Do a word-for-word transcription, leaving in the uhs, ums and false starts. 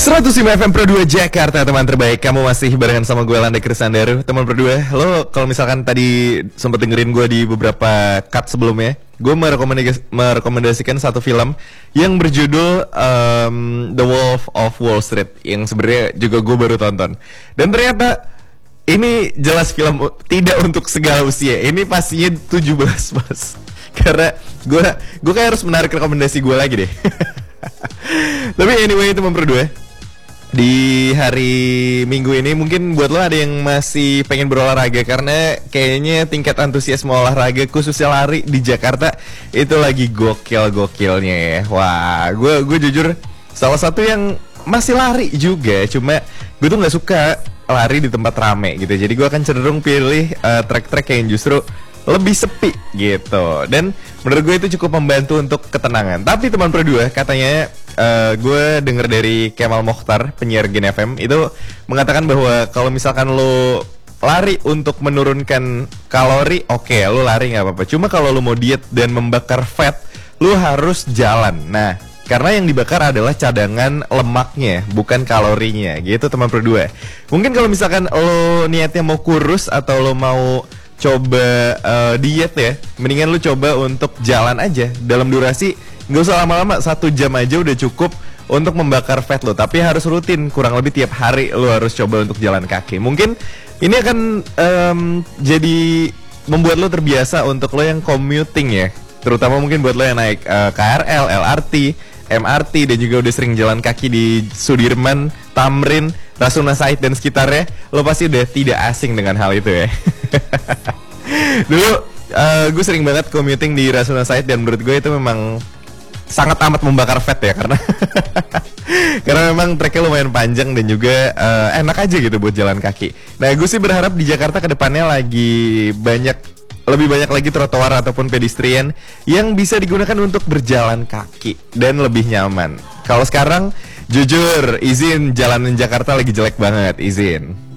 seratus lima F M Pro dua Jakarta, teman terbaik. Kamu masih barengan sama gue, Landa Krisandaru. Teman Pro dua, lo kalau misalkan tadi sempat dengerin gue di beberapa cut sebelumnya, gue merekomendasi- merekomendasikan satu film yang berjudul um, The Wolf of Wall Street, yang sebenarnya juga gue baru tonton. Dan ternyata ini jelas film tidak untuk segala usia. Ini pastinya tujuh belas plus. Karena gue gue kayak harus menarik rekomendasi gue lagi deh. Tapi anyway, teman Pro dua, di hari Minggu ini mungkin buat lo ada yang masih pengen berolahraga, karena kayaknya tingkat antusiasme olahraga khususnya lari di Jakarta itu lagi gokil-gokilnya ya. Wah, gue gue jujur salah satu yang masih lari juga, cuma gue tuh nggak suka lari di tempat rame gitu. Jadi gue akan cenderung pilih uh, trek-trek yang justru lebih sepi gitu. Dan menurut gue itu cukup membantu untuk ketenangan. Tapi teman Pro dua, katanya uh, gue denger dari Kemal Mokhtar, penyiar Gen F M, itu mengatakan bahwa kalau misalkan lo lari untuk menurunkan kalori, oke, okay, lo lari nggak apa-apa. Cuma kalau lo mau diet dan membakar fat, lo harus jalan. Nah, karena yang dibakar adalah cadangan lemaknya, bukan kalorinya, gitu teman Pro dua. Mungkin kalau misalkan lo niatnya mau kurus atau lo mau coba uh, diet ya, mendingan lu coba untuk jalan aja dalam durasi nggak usah lama-lama, satu jam aja udah cukup untuk membakar fat lo. Tapi harus rutin, kurang lebih tiap hari lu harus coba untuk jalan kaki. Mungkin ini akan um, jadi membuat lo terbiasa untuk lo yang commuting ya, terutama mungkin buat lo yang naik uh, K R L, L R T, M R T, dan juga udah sering jalan kaki di Sudirman, Tamrin, Rasuna Said dan sekitarnya. Lo pasti udah tidak asing dengan hal itu ya. Dulu uh, gue sering banget commuting di Rasuna Said, dan menurut gue itu memang sangat amat membakar fat ya, karena karena memang treknya lumayan panjang dan juga uh, enak aja gitu buat jalan kaki. Nah, gue sih berharap di Jakarta kedepannya lagi banyak, lebih banyak lagi trotoar ataupun pedestrian yang bisa digunakan untuk berjalan kaki dan lebih nyaman. Kalau sekarang jujur izin, jalanan Jakarta lagi jelek banget, izin.